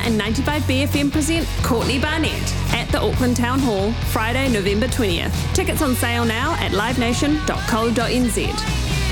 and 95BFM present Courtney Barnett at the Auckland Town Hall, Friday, November 20th. Tickets on sale now at livenation.co.nz.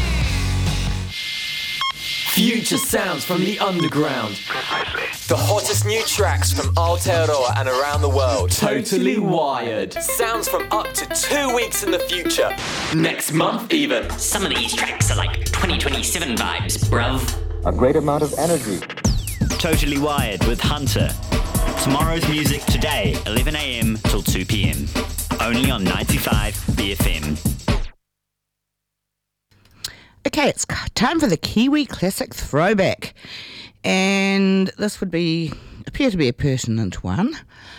Future sounds from the underground. The hottest new tracks from Aotearoa and around the world. Totally wired. Sounds from up to 2 weeks in the future. Next month even. Some of these tracks are like 2027 vibes, bruv. A great amount of energy. Totally Wired with Hunter. Tomorrow's music today, 11 a.m. till 2 p.m. Only on 95 BFM. Okay, it's time for the Kiwi Classic Throwback. And this would appear to be a pertinent one.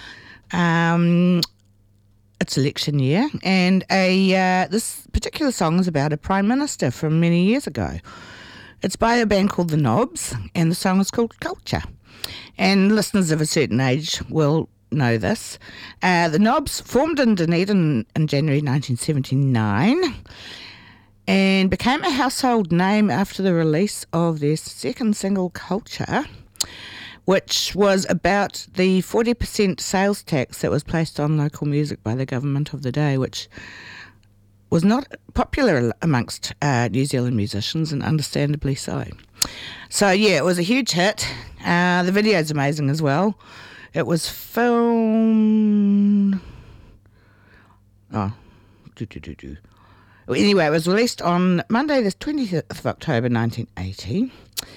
It's election year, and this particular song is about a Prime Minister from many years ago. It's by a band called The Knobs, and the song is called Culture. And listeners of a certain age will know this. The Knobs formed in Dunedin in January 1979 and became a household name after the release of their second single, Culture, which was about the 40% sales tax that was placed on local music by the government of the day, which was not popular amongst New Zealand musicians, and understandably so. So, yeah, it was a huge hit. The video's amazing as well. It was filmed... Anyway, it was released on Monday, the 20th of October, 1980.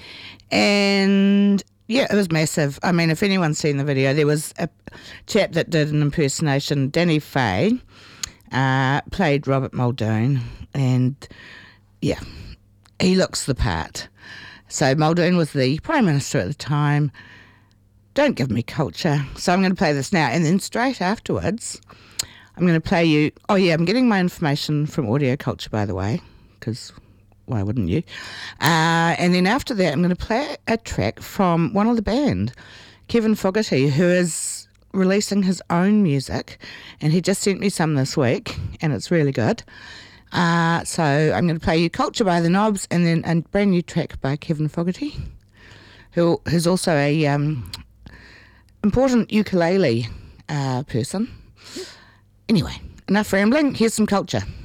And, yeah, it was massive. I mean, if anyone's seen the video, there was a chap that did an impersonation, Danny Fay, played Robert Muldoon. And, yeah, he looks the part. So Muldoon was the Prime Minister at the time. Don't give me Culture. So I'm going to play this now. And then straight afterwards, I'm going to play you... Oh, yeah, I'm getting my information from Audio Culture, by the way, because why wouldn't you? And then after that, I'm going to play a track from one of the band, Kevin Fogarty, who is releasing his own music, and he just sent me some this week, and it's really good. So I'm going to play you Culture by The Knobs, and then a brand new track by Kevin Fogarty, who's also a important ukulele person. Anyway, enough rambling. Here's some Culture.